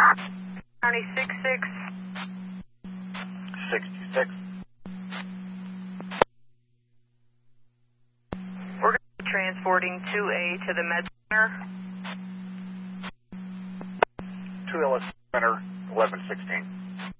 County 66. 66. We're going to be transporting 2A to the med center. 2 Center, 1116.